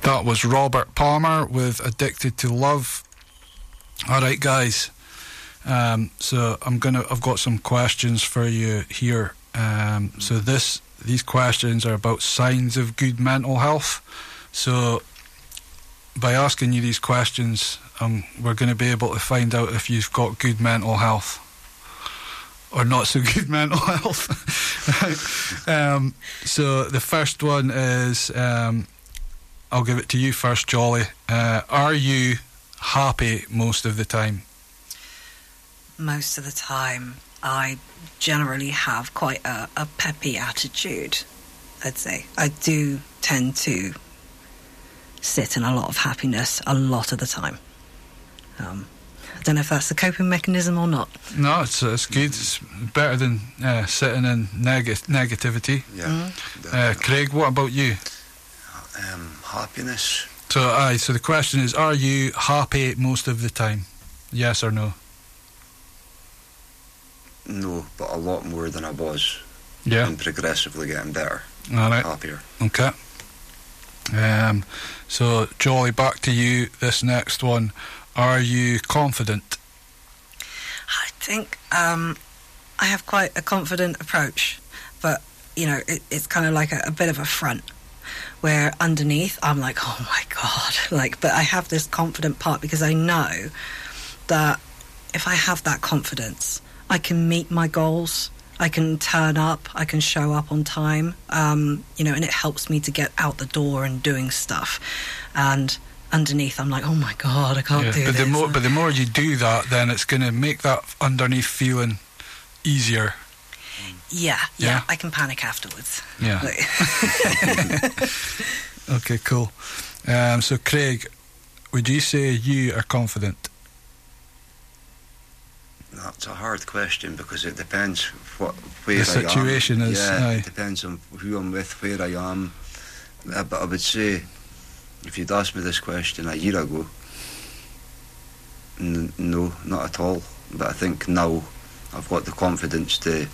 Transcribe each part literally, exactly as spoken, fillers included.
That was Robert Palmer with Addicted to Love. All right, guys. Um, so I'm gonna. I've got some questions for you here. Um, so this, these questions are about signs of good mental health. So by asking you these questions, um, we're going to be able to find out if you've got good mental health or not so good mental health. um, so the first one is. Um, I'll give it to you first, Jolly. Uh, are you happy most of the time? Most of the time. I generally have quite a, a peppy attitude, I'd say. I do tend to sit in a lot of happiness a lot of the time. Um, I don't know if that's a coping mechanism or not. No, it's, it's good. It's better than uh, sitting in neg- negativity. Yeah. Mm-hmm. Uh, Craig, what about you? Um, happiness. So, aye, so the question is, are you happy most of the time? Yes or no? No, but a lot more than I was. Yeah. And progressively getting better. All right. Happier. Okay. Um, so, Jolly, back to you. This next one. Are you confident? I think um, I have quite a confident approach, but, you know, it, it's kind of like a, a bit of a front, where underneath I'm like, oh my God, like, but I have this confident part because I know that if I have that confidence, I can meet my goals, I can turn up, I can show up on time, um, you know, and it helps me to get out the door and doing stuff. And underneath I'm like, oh my God, I can't yeah, do but this. The more, but the more you do that, then it's going to make that underneath feeling easier. Yeah, yeah, yeah, I can panic afterwards. Yeah. Okay, cool. Um, so, Craig, would you say you are confident? That's a hard question because it depends what where the situation I am. is. Yeah, aye. It depends on who I'm with, where I am. Uh, but I would say, if you'd asked me this question a year ago, n- no, not at all. But I think now I've got the confidence to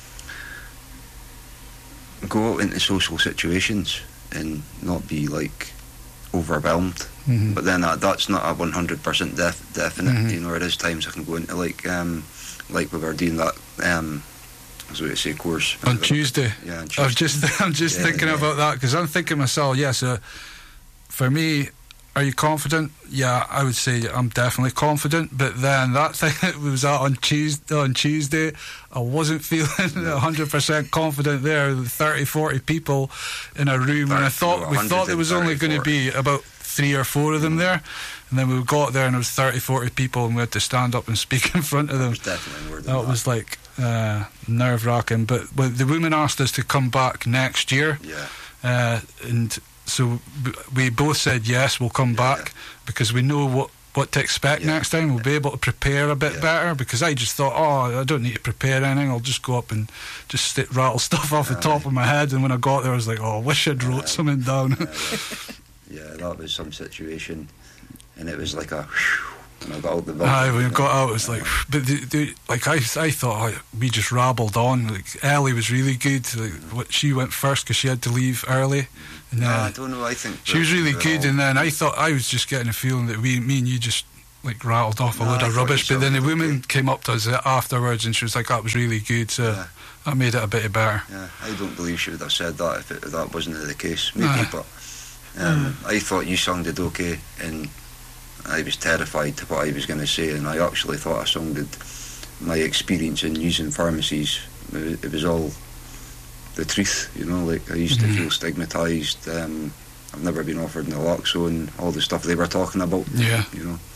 go out into social situations and not be like overwhelmed. Mm-hmm. But then that, that's not a one hundred percent def- definite. Mm-hmm. You know, there is times I can go into like um, like we were doing that um, as we say course on Tuesday. Yeah, on Tuesday. I was just I'm just yeah, thinking yeah. about that because I'm thinking myself. Yeah, so for me, are you confident? Yeah, I would say I'm definitely confident. But then that thing that was out on Tuesday, on Tuesday, I wasn't feeling one hundred percent confident there with thirty, forty people in a room, and I thought we thought there was only going to be about three or four of them there, and then we got there and there was thirty, forty people, and we had to stand up and speak in front of them. It was definitely more than that, that. was like uh, nerve-wracking. But when the woman asked us to come back next year, yeah, uh, and so we both said yes, we'll come yeah, back yeah. because we know what, what to expect yeah. next time. We'll be able to prepare a bit yeah. better, because I just thought, oh, I don't need to prepare anything, I'll just go up and just st- rattle stuff off the uh, top of my head. And when I got there I was like, oh, I wish I'd wrote uh, something down. uh, yeah. yeah, that was some situation, and it was like a whew, when I got out the building. Aye, when I got out it was like, but the, the, like I, I thought oh, we just rabbled on. Like Ellie was really good. Like, what, she went first because she had to leave early. And, uh, no, I don't know. I think she was really good, all, and then I thought I was just getting a feeling that we, me and you, just like rattled off a no, load I of rubbish. But then the woman okay. came up to us afterwards, and she was like, "That was really good." So yeah. that made it a bit better. Yeah, I don't believe she would have said that if, it, if that wasn't the case. Maybe, Aye. but um, Mm. I thought you sounded okay, and I was terrified to what I was going to say, and I actually thought I sounded my experience in using pharmacies. It was all the truth, you know. Like I used Mm-hmm. to feel stigmatised. Um, I've never been offered naloxone, all the stuff they were talking about. Yeah. You know.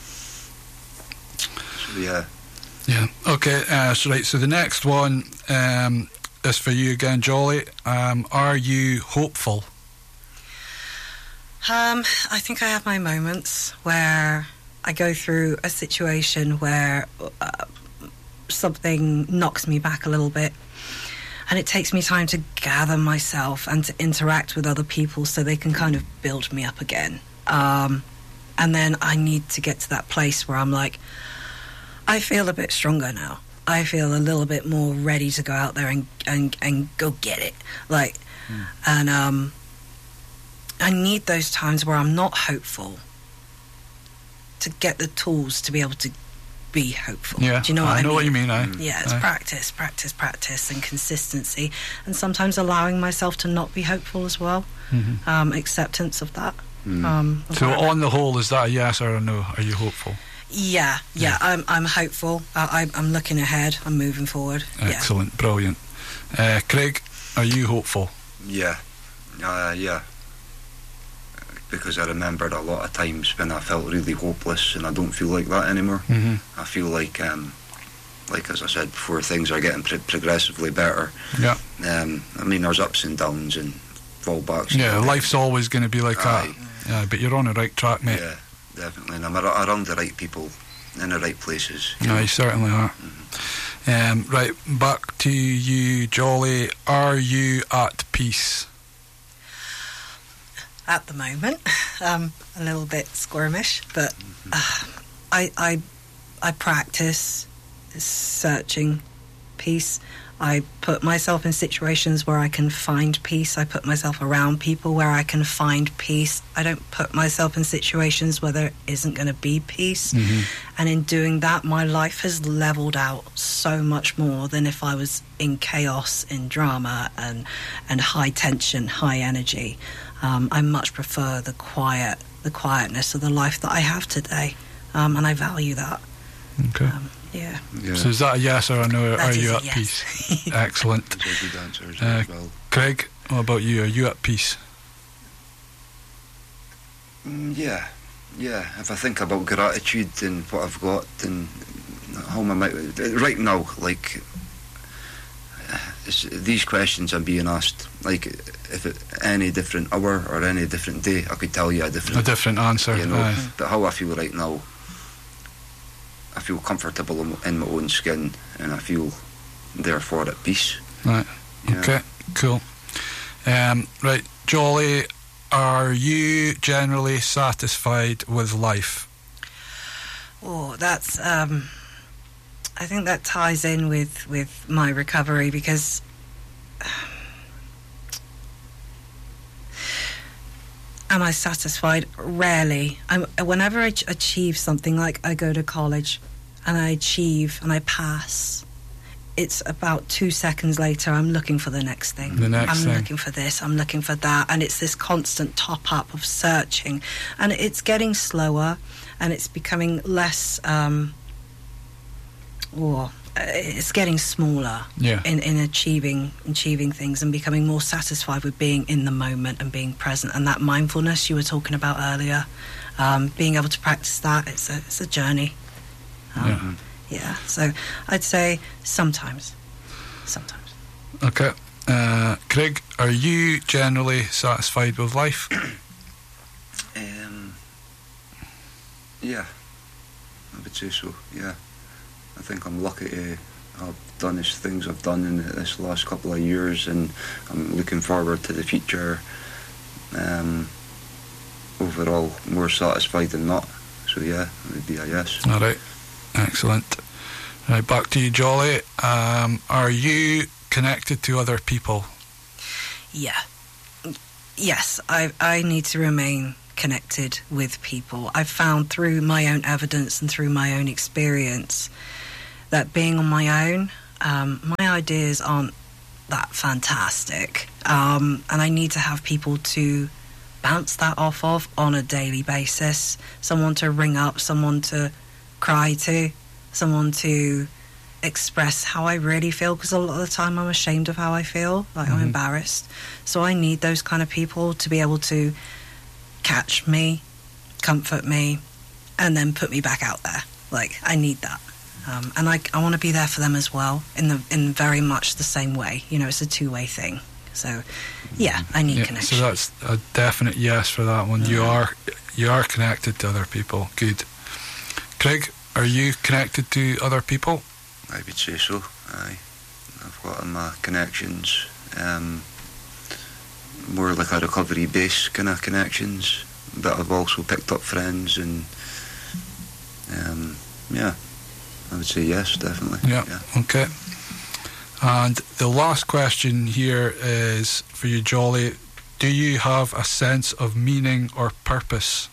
So yeah. Yeah. Okay. Uh, so right. So the next one um, is for you again, Jolly. Um, are you hopeful? Um, I think I have my moments where I go through a situation where uh, something knocks me back a little bit, and it takes me time to gather myself and to interact with other people so they can kind of build me up again. Um, and then I need to get to that place where I'm like, I feel a bit stronger now. I feel a little bit more ready to go out there and and, and go get it. Like, mm. and um. I need those times where I'm not hopeful to get the tools to be able to be hopeful. Yeah, do you know what I, I know mean? what you mean. Aye. Yeah, it's Aye. practice, practice, practice, and consistency, and sometimes allowing myself to not be hopeful as well. Mm-hmm. Um, acceptance of that. Mm. Um, So on the whole, is that a yes or a no? Are you hopeful? yeah, yeah, Yeah. I'm I'm hopeful. I, I, I'm looking ahead. I'm moving forward. Excellent, brilliant. Uh, Craig, are you hopeful? Yeah, uh, yeah. Because I remembered a lot of times when I felt really hopeless, and I don't feel like that anymore. Mm-hmm. I feel like, um, like as I said before, things are getting pro- progressively better. Yeah. Um, I mean, there's ups and downs and fallbacks. Yeah, and life's always going to be like Aye. that. Yeah, but you're on the right track, mate. Yeah, definitely. And I'm ar- around the right people, in the right places. you No, know. you certainly are. Um, right, back to you, Jolly. Are you at peace? At the moment, um, a little bit squirmish, but uh, I, I, I practice searching peace. I put myself in situations where I can find peace. I put myself around people where I can find peace. I don't put myself in situations where there isn't going to be peace. Mm-hmm. And in doing that, my life has leveled out so much more than if I was in chaos, in drama, and and high tension, high energy. Um, I much prefer the quiet, the quietness of the life that I have today, um, and I value that. Okay. Um, yeah. Yeah. So is that a yes or a no? That Are is you a at yes. peace? Excellent. Those are good answers Uh, as well. Craig, what about you? Are you at peace? Mm, yeah, yeah. If I think about gratitude and what I've got and how my mind, right now, like it's, these questions I'm being asked, like if it, any different hour or any different day, I could tell you a different, A different answer. you know. Aye. But how I feel right now, I feel comfortable in, in my own skin, and I feel therefore at peace. Right. Yeah. Okay. Cool. Um, right, Jolly. Are you generally satisfied with life? Oh, that's. Um, I think that ties in with with my recovery because. Am I satisfied? Rarely. I'm, whenever I ch- achieve something, like I go to college and I achieve and I pass, it's about two seconds later I'm looking for the next thing. The next I'm thing. looking for this, I'm looking for that, and it's this constant top up of searching. And it's getting slower and it's becoming less... Um, oh, it's getting smaller Yeah. in, in achieving achieving things and becoming more satisfied with being in the moment and being present, and that mindfulness you were talking about earlier, um, being able to practice that, it's a, it's a journey. Um, Yeah. yeah, so I'd say sometimes sometimes Okay. Uh, Craig, are you generally satisfied with life? Um, yeah, I would say so. Yeah, I think I'm lucky to have done these things I've done in this last couple of years, and I'm looking forward to the future. Um, overall, more satisfied than not. So yeah, it would be a yes. All right. Excellent. Right, back to you, Jolly. Um, are you connected to other people? yeah yes I, I need to remain connected with people. I've found through my own evidence and through my own experience that being on my own, um, my ideas aren't that fantastic, um, and I need to have people to bounce that off of on a daily basis, someone to ring up, someone to cry to, someone to express how I really feel, because a lot of the time I'm ashamed of how I feel, like Mhm. I'm embarrassed. So I need those kind of people to be able to catch me, comfort me, and then put me back out there. Like, I need that. Um, and I, I want to be there for them as well, in the in very much the same way. You know, it's a two-way thing. So, yeah, I need Yeah, connection. so that's a definite yes for that one. You are you are connected to other people. Good. Craig, are you connected to other people? I would say so. Aye, I've got my connections. Um, more like a recovery base kind of connections, but I've also picked up friends, and um, yeah, I would say yes, definitely. Yeah. Okay. And the last question here is for you, Jolly. do you have a sense of meaning or purpose?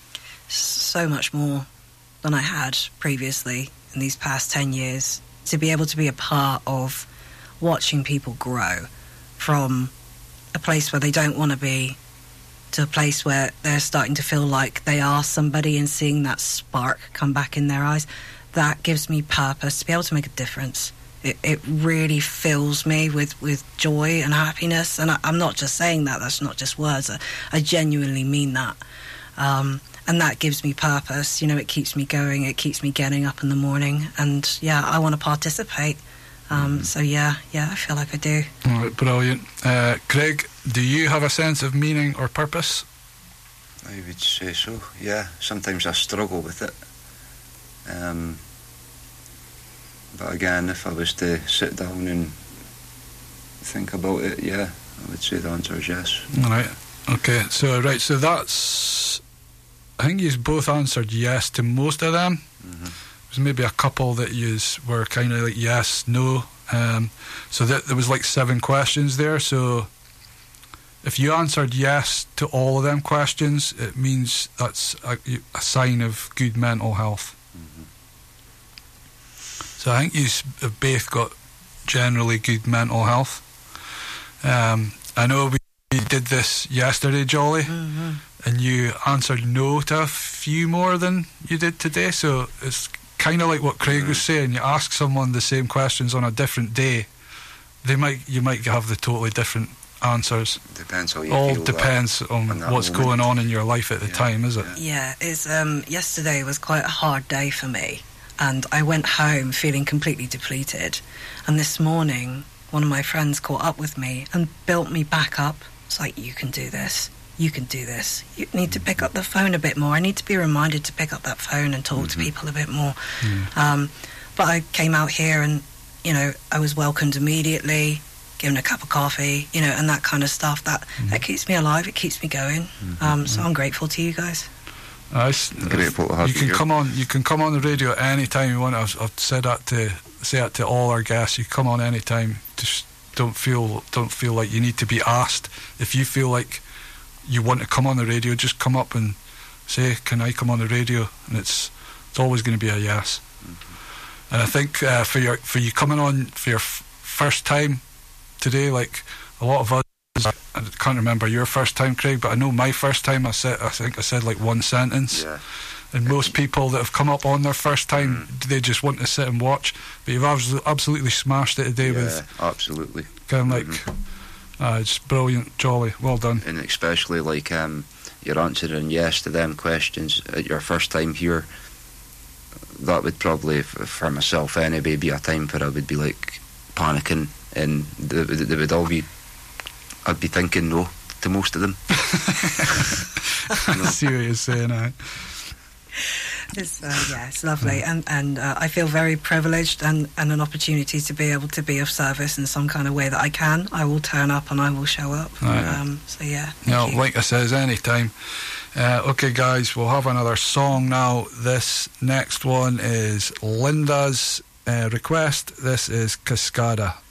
So much more than I had previously in these past ten years. To be able to be a part of watching people grow from a place where they don't want to be to a place where they're starting to feel like they are somebody, and seeing that spark come back in their eyes, that gives me purpose to be able to make a difference. It, it really fills me with, with joy and happiness, and I, I'm not just saying that, that's not just words, I, I genuinely mean that. Um, and that gives me purpose, you know, it keeps me going, it keeps me getting up in the morning, and yeah, I want to participate. Um, mm. So yeah, yeah, I feel like I do. All right, brilliant. Uh, Craig, do you have a sense of meaning or purpose? I would say so, yeah. Sometimes I struggle with it. Um, but again, if I was to sit down and think about it, yeah, I would say the answer is yes. All right, okay, so right, so that's, I think you both answered yes to most of them. Mm-hmm. There's maybe a couple that you were kind of like yes, no. Um, so that there was like seven questions there. So if you answered yes to all of them questions, it means that's a, a sign of good mental health. Mm-hmm. So I think you have both got generally good mental health. Um, I know we did this yesterday, Jolly, mm-hmm. and you answered no to a few more than you did today. So it's kind of like what Craig mm-hmm. was saying. You ask someone the same questions on a different day, they might you might have the totally different answers. Depends how you All feel depends that, on, on what's moment. going on in your life at the yeah, time, is it? Yeah, it's, um, yesterday was quite a hard day for me, and I went home feeling completely depleted. And this morning, one of my friends caught up with me and built me back up. It's like, you can do this. You can do this. You need to pick up the phone a bit more. I need to be reminded to pick up that phone and talk mm-hmm. to people a bit more. Mm. Um, but I came out here and, you know, I was welcomed immediately, given a cup of coffee, you know, and that kind of stuff. That, mm. that keeps me alive. It keeps me going. Mm-hmm. Um, so I'm grateful to you guys. Uh, grateful to have you. Can you come on. You can come on the radio any time you want. I've, I've said that to say that to all our guests. You come on any time. Just don't feel don't feel like you need to be asked. If you feel like you want to come on the radio, just come up and say, can I come on the radio? And it's it's always going to be a yes. Mm-hmm. And I think uh, for your for you coming on for your f- first time today, like a lot of us, I can't remember your first time, Craig, but I know my first time I said I think I said like one sentence. Yeah. And most people that have come up on their first time, mm. they just want to sit and watch. But you've absolutely, absolutely smashed it today. Yeah, with absolutely. Kind of like, mm-hmm. uh, it's brilliant, Jolly, well done. And especially like um, you're answering yes to them questions at your first time here. That would probably, for myself anyway, be a time where I would be like panicking, and they, they would all be, I'd be thinking no to most of them. I see what you're saying, eh? It's, uh, yeah, it's lovely, and and uh, I feel very privileged and, and an opportunity to be able to be of service in some kind of way that I can. I will turn up and I will show up. Right. Um, so yeah. No, you. like I says, anytime. Uh, okay, guys, we'll have another song now. This next one is Linda's uh, request. This is Cascada.